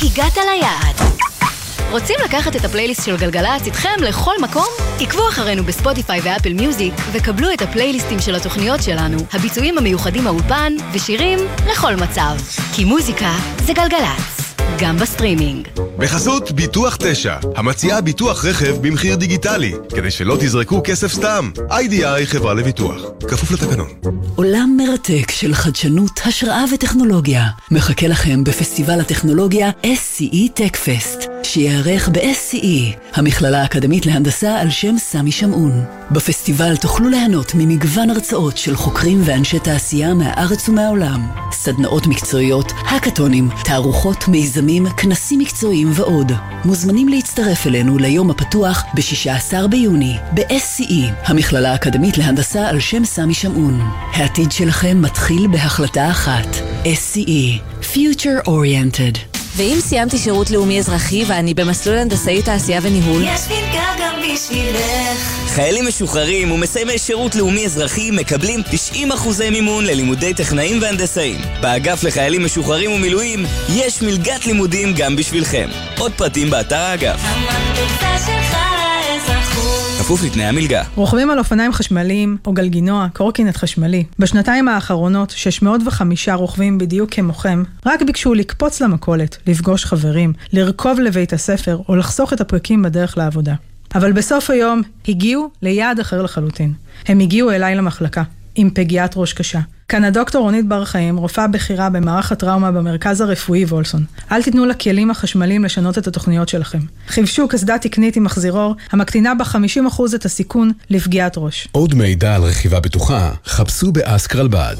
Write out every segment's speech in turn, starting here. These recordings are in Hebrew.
הגעת ליעד. רוצים לקחת את הפלייליסט של גלגלצ איתכם לכל מקום? עקבו אחרינו בספוטיפיי ואפל מיוזיק וקבלו את הפלייליסטים של התוכניות שלנו, הביצועים המיוחדים מהאולפן ושירים לכל מצב. כי מוזיקה זה גלגלצ, גם בסטרימינג. בחסות ביטוח 9, המציעה ביטוח רכב במחיר דיגיטלי, כדי שלא תזרקו כסף סתם. IDI חברה לביטוח, כפוף לתקנון. עולם מרתק של חדשנות, השראה וטכנולוגיה מחכה לכם בפסטיבל הטכנולוגיה SCE Tech Fest, שיערך ב-SCE, המכללה האקדמית להנדסה על שם סמי שמעון. בפסטיבל תוכלו ליהנות ממגוון הרצאות של חוקרים ואנשי תעשייה מהארץ ומהעולם, סדנאות מקצועיות, הקטונים, תערוכות, מיזמים, כנסים מקצועיים ועוד. מוזמנים להצטרף אלינו ליום הפתוח ב-16 ביוני, ב-SCE, המכללה האקדמית להנדסה על שם סמי שמעון. העתיד שלכם מתחיל בהחלטה אחת. SCE, Future Oriented. ואם סיימתי שירות לאומי אזרחי ואני במסלול הנדסאי תעשייה וניהול, יש מלגה גם בשבילך. חיילים משוחררים ומסיימי שירות לאומי אזרחי מקבלים 90% מימון ללימודי טכנאים והנדסאים. באגף לחיילים משוחררים ומילואים יש מלגת לימודים גם בשבילכם. עוד פרטים באתר האגף. המקפצה שלך לאזרחות. כפוף לתנאי המלגה. רוכבים על אופניים חשמליים או גלגינוע, קורקינט חשמלי. בשנתיים האחרונות 605 רוכבים בדיוק כמוכם רק ביקשו לקפוץ למכולת, לפגוש חברים, לרכוב לבית הספר או לחסוך את הפרקים בדרך לעבודה. אבל בסוף היום הגיעו ליעד אחר לחלוטין. הם הגיעו אליי למחלקה עם פגיעת ראש קשה. כאן הדוקטור רונית בר חיים, רופאה בכירה במערך הטראומה במרכז הרפואי וולסון. אל תיתנו לכלים החשמליים לשנות את התוכניות שלכם. חיבשו קסדה תקנית עם מחזירור, המקטינה ב-50% את הסיכון לפגיעת ראש. עוד מידע על רכיבה בטוחה, חפשו באסק רלב"ד.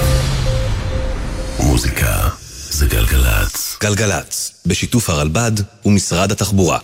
מוזיקה זה גלגלצ. גלגלצ, בשיתוף הרלב"ד ומשרד התחבורה.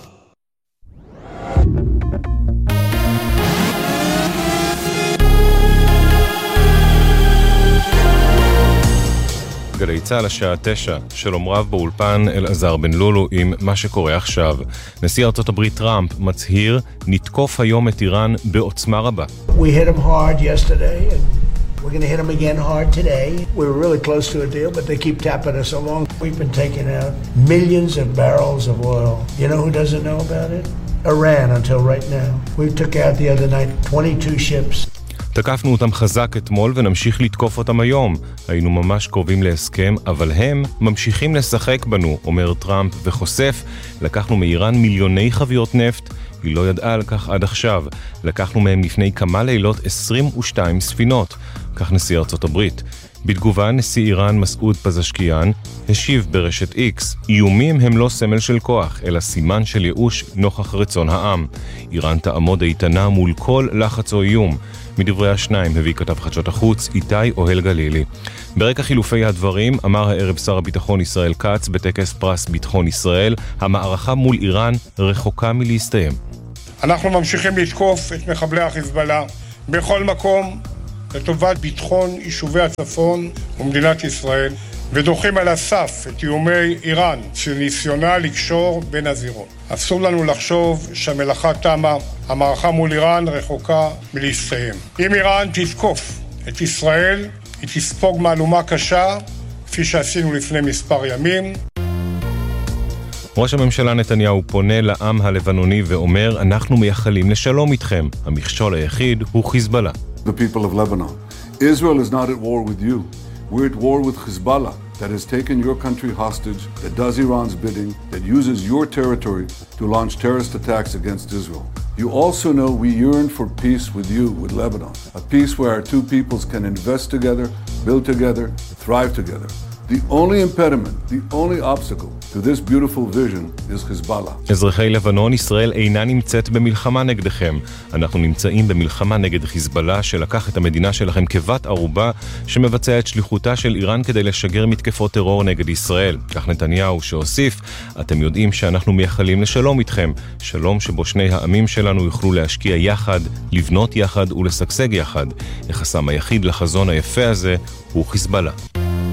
גלי צהל השעה 9, שלום רב באולפן אלעזר בן לולו עם מה שקורה עכשיו. נשיא ארצות הברית טראמפ מצהיר, נתקוף היום את איראן בעוצמה רבה. We hit them hard yesterday and we're going to hit them again hard today. We were really close to a deal, but they keep tapping us along. We've been taking out millions of barrels of oil. You know who doesn't know about it? Iran until right now. We took out the other night 22 ships. תקפנו אותם חזק אתמול ונמשיך לתקוף אותם היום. היינו ממש קרובים להסכם, אבל הם ממשיכים לשחק בנו, אומר טראמפ וחושף. לקחנו מאיראן מיליוני חביות נפט, היא לא ידעה על כך עד עכשיו. לקחנו מהם לפני כמה לילות 22 ספינות, כך נשיא ארצות הברית. בתגובה נשיא איראן מסעוד פזשקיאן השיב ברשת X, איומים הם לא סמל של כוח, אלא סימן של ייאוש נוכח רצון העם. איראן תעמוד איתנה מול כל לחץ או איום. מדברי השניים הביא כתב חדשות החוץ איתי אוהל גלילי. ברקע חילופי הדברים אמר הערב שר הביטחון ישראל כץ בטקס פרס ביטחון ישראל, המערכה מול איראן רחוקה מלהסתיים. אנחנו ממשיכים לתקוף את מחבלי החיזבאללה בכל מקום לטובת ביטחון יישובי הצפון ומדינת ישראל, ודוחים על הסף את איומי איראן שניסיונה לקשור בין הזירות. אסור לנו לחשוב שהמלאכה תמה, המערכה מול איראן רחוקה מלהסתיים. אם איראן תתקוף את ישראל, היא תספוג מהלומה קשה, כפי שעשינו לפני מספר ימים. ראש הממשלה נתניהו פונה לעם הלבנוני ואומר, אנחנו מייחלים לשלום איתכם. המכשול היחיד הוא חיזבאללה. The people of Lebanon. Israel is not at war with you. We're at war with Hezbollah that has taken your country hostage, that does Iran's bidding, that uses your territory to launch terrorist attacks against Israel. You also know we yearn for peace with you, with Lebanon. A peace where our two peoples can invest together, build together, thrive together. The only impediment, the only obstacle to this beautiful vision is Hezbollah. אזרחי לבנון, ישראל אינה נמצאת במלחמה נגדכם. אנחנו נמצאים במלחמה נגד חיזבאללה שלקח את המדינה שלכם כבת ערובה שמבצע את שליחותה של איראן כדי לשגר מתקפות טרור נגד ישראל. כך נתניהו שהוסיף, אתם יודעים שאנחנו מייחלים לשלום איתכם. שלום שבו שני העמים שלנו יוכלו להשקיע יחד, לבנות יחד ולשגשג יחד. החסם היחיד לחזון היפה הזה הוא חיזבאללה.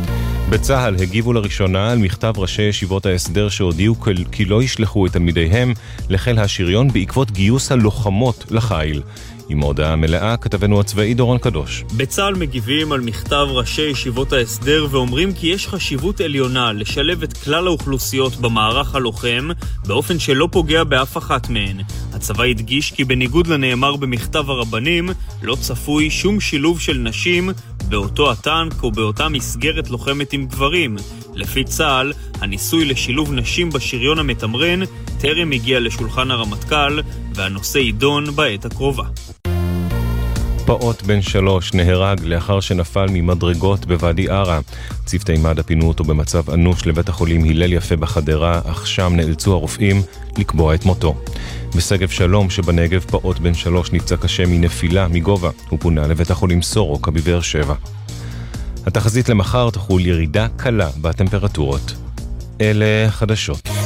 בצה"ל הגיבו לראשונה על מכתב ראשי ישיבות ההסדר שהודיעו כי לא ישלחו את תלמידיהם לחיל השריון בעקבות גיוס הלוחמות לחיל. עם ההודעה מלאה כתבנו הצבאי דורון קדוש. בצה"ל מגיבים על מכתב ראשי ישיבות ההסדר ואומרים כי יש חשיבות עליונה לשלב את כלל האוכלוסיות במערך הלוחם באופן שלא פוגע באף אחת מהן. הצבא הדגיש כי בניגוד לנאמר במכתב הרבנים לא צפוי שום שילוב של נשים באותו הטנק או באותה מסגרת לוחמת עם גברים. לפי צה"ל, הניסוי לשילוב נשים בשריון המתמרן טרם הגיע לשולחן הרמטכ"ל והנושא יידון בעת הקרובה. פעוט בן 3 נהרג לאחר שנפל ממדרגות בוואדי ערה. צוותי מד"א פינו אותו במצב אנוש לבית החולים הלל יפה בחדרה, אך שם נאלצו הרופאים לקבוע את מותו. בשגב שלום שבנגב פעוט בן 3 נפצע קשה מנפילה מגובה. הוא פונה לבית החולים סורוקה בבאר שבע. התחזית למחר תחול ירידה קלה בטמפרטורות. אלה חדשות.